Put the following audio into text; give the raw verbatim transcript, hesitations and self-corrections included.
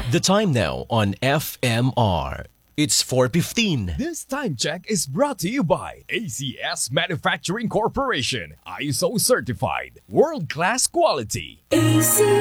The time now on F M R. It's four fifteen. This time check is brought to you by A C S Manufacturing Corporation, I S O certified, world-class quality. A C